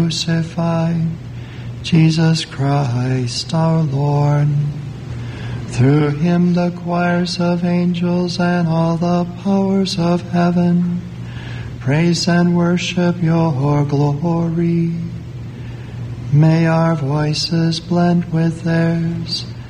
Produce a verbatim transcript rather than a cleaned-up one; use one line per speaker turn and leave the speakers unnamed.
crucified, Jesus Christ our Lord. Through him the choirs of angels and all the powers of heaven praise and worship your glory. May our voices blend with theirs